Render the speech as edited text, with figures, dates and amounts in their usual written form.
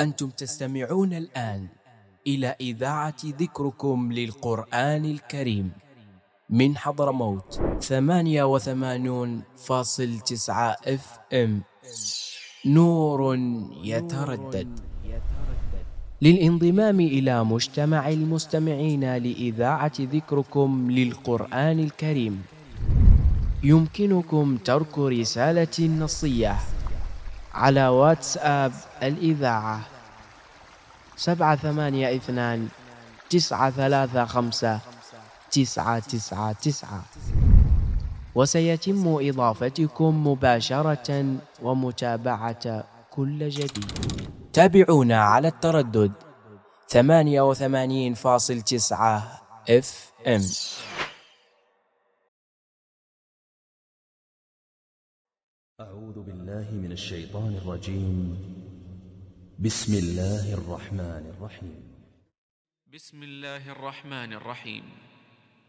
أنتم تستمعون الآن إلى إذاعة ذكركم للقرآن الكريم من حضرموت 88.9 FM. نور يتردد. للانضمام إلى مجتمع المستمعين لإذاعة ذكركم للقرآن الكريم يمكنكم ترك رسالة نصية على واتساب الإذاعة 782-935-999، وسيتم إضافتكم مباشرة ومتابعة كل جديد. تابعونا على التردد 88.9 FM. أعوذ بالله من الشيطان الرجيم. بسم الله الرحمن الرحيم. بسم الله الرحمن الرحيم.